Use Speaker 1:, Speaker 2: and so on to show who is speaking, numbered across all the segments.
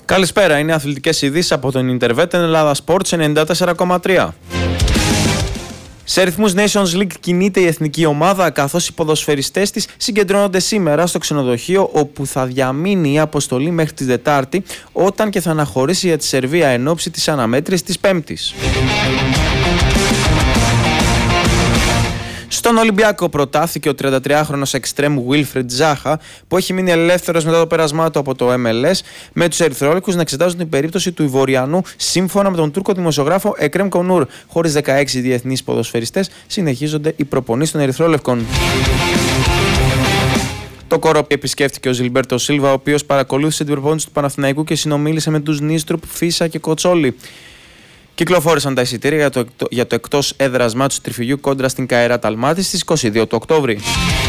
Speaker 1: Καλησπέρα, είναι αθλητικές ειδήσεις από τον Intervetten Ελλάδα Sports 94,3. Σε ρυθμούς Nations League κινείται η εθνική ομάδα, καθώς οι ποδοσφαιριστές της συγκεντρώνονται σήμερα στο ξενοδοχείο, όπου θα διαμείνει η αποστολή μέχρι τη Δετάρτη, όταν και θα αναχωρήσει για τη Σερβία εν ώψη της αναμέτρησης της Πέμπτης. Στον Ολυμπιακό προτάθηκε ο 33χρονος εξτρέμ Wilfried Zaha, που έχει μείνει ελεύθερος μετά το πέρασμά του από το MLS, με τους ερυθρόλευκους να εξετάζουν την περίπτωση του Ηβοριανού, σύμφωνα με τον Τούρκο δημοσιογράφο Ekrem Konour. Χωρίς 16 διεθνείς ποδοσφαιριστές, συνεχίζονται οι προπονήσεις των ερυθρόλευκων. Το Κορόπι επισκέφθηκε ο Ζιλμπέρτο Σίλβα, ο οποίος παρακολούθησε την προπόνηση του Παναθηναϊκού και συνομίλησε με τους Νίστρουπ, Φίσα και Κοτσόλη. Κυκλοφόρησαν τα εισιτήρια για το εκτός έδρας μάτσου του Τριφυγιού κόντρα στην Καεράτ Αλμάτι στις 22 του Οκτώβρη.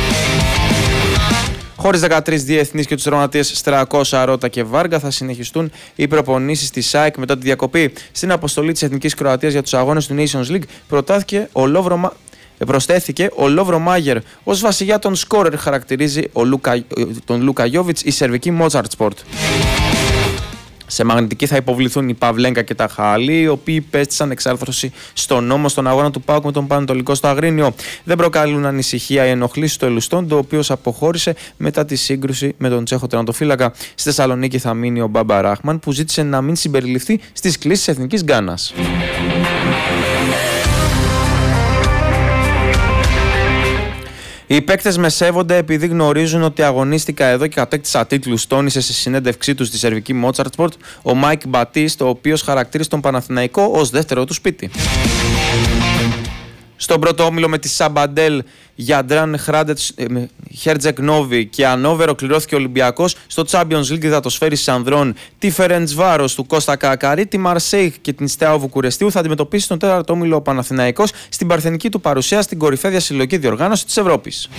Speaker 1: Χωρίς 13 διεθνείς και τους ρωματίες Στρακώσα, Ρώτα και Βάργα θα συνεχιστούν οι προπονήσεις της ΣΑΕΚ μετά τη διακοπή. Στην αποστολή της Εθνικής Κροατίας για τους αγώνες του Nations League προσθέθηκε ο Λόβρο Μάγερ. Ως βασιλιά των σκόρερ χαρακτηρίζει τον Λούκα Γιόβιτς η σερβική Μότσαρτ-Σπορτ. Σε μαγνητική θα υποβληθούν οι Παυλένκα και τα Χαλή, οι οποίοι πέστησαν εξάρθρωση στον νόμο στον αγώνα του ΠΑΟΚ με τον Πανετολικό στο Αγρίνιο. Δεν προκαλούν ανησυχία οι ενοχλήσεις στο Ελουστόντο, ο οποίος αποχώρησε μετά τη σύγκρουση με τον Τσέχο τερματοφύλακα. Στη Θεσσαλονίκη θα μείνει ο Μπάμπα Ράχμαν, που ζήτησε να μην συμπεριληφθεί στις κλήσεις της Εθνικής Γκάνας. Οι παίκτες με σέβονται επειδή γνωρίζουν ότι αγωνίστηκα εδώ και κατέκτησα τίτλους, τόνισε σε συνέντευξή του στη σερβική Μότσαρτ-Σπορτ ο Μάικ Μπατίστ, ο οποίος χαρακτήρισε τον Παναθηναϊκό ως δεύτερο του σπίτι. Στον πρώτο όμιλο με τη Σαμπαντέλ, Γιαντράν Χέρτζεκ Νόβι και Ανόβερο κληρώθηκε ο Ολυμπιακός. Στο Champions League θα το σφαίρει Ανδρών τη Φερεντσβάρος του Κώστα Κακαρί, τη Μαρσέιγ και την Στεάο Βουκουρεστίου θα αντιμετωπίσει στον τέταρτο όμιλο ο Παναθηναϊκός στην παρθενική του παρουσία στην κορυφαία διασυλλογική διοργάνωση της Ευρώπης.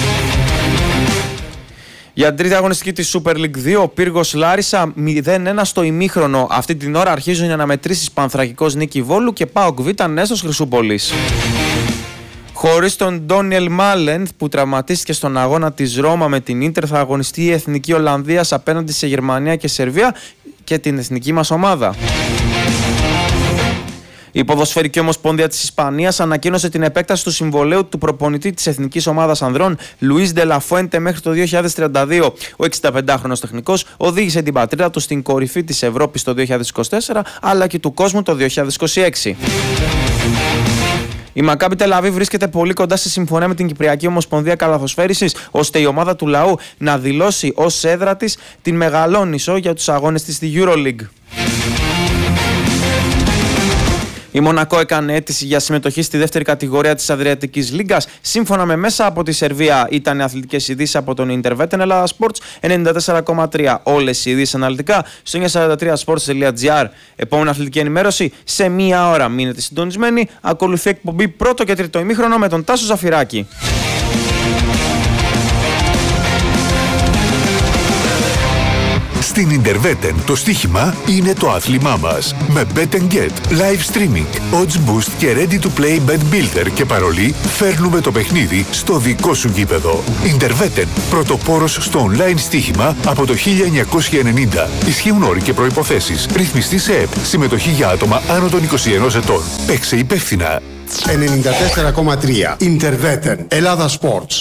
Speaker 1: Για την τρίτη αγωνιστική της Super League 2, ο Πύργος Λάρισα 0-1 στο ημίχρονο. Αυτή την ώρα αρχίζουν οι αναμετρήσεις Πανθρακικός Νίκη Βόλου και ΠΑΟΚ Β Νέστος Χρυσούπολης. Χωρίς τον Ντόνιελ Μάλενθ, που τραυματίστηκε στον αγώνα της Ρώμα με την Ίντερ, θα αγωνιστεί η Εθνική Ολλανδίας απέναντι σε Γερμανία και Σερβία και την εθνική μας ομάδα. Η Ποδοσφαιρική Ομοσπονδία της Ισπανίας ανακοίνωσε την επέκταση του συμβολαίου του προπονητή της εθνικής ομάδας ανδρών Λουίς Ντε Λα Φουέντε μέχρι το 2032. Ο 65χρονος τεχνικός οδήγησε την πατρίδα του στην κορυφή της Ευρώπης το 2024 αλλά και του κόσμου το 2026. Η Μακάμπι Τελαβίβ βρίσκεται πολύ κοντά στη συμφωνία με την Κυπριακή Ομοσπονδία Καλαθοσφαίρισης, ώστε η ομάδα του λαού να δηλώσει ως έδρα της την Μεγαλόνισσο για τους αγώνες της στη EuroLeague. Η Μονακό έκανε αίτηση για συμμετοχή στη δεύτερη κατηγορία της Αδριατικής Λίγκας. Σύμφωνα με μέσα από τη Σερβία, ήταν οι αθλητικές ειδήσεις από τον Intervetten Ελλάδα Sports 94,3. Όλες οι ειδήσεις αναλυτικά στο 943sports.gr. Επόμενη αθλητική ενημέρωση σε μία ώρα. Μείνετε συντονισμένοι. Ακολουθεί εκπομπή πρώτο και τρίτο ημίχρονο με τον Τάσο Ζαφυράκη.
Speaker 2: Στην Intervetten το στοίχημα είναι το άθλημά μας. Με Bet & Get, live streaming, odds boost και ready to play bet builder και παρολί φέρνουμε το παιχνίδι στο δικό σου γήπεδο. Intervetten, πρωτοπόρος στο online στοίχημα από το 1990. Ισχύουν όροι και προϋποθέσεις. Ρυθμιστή σε ΕΠ. Συμμετοχή για άτομα άνω των 21 ετών. Παίξε υπεύθυνα.
Speaker 3: 94,3 Intervetten Ελλάδα Sports.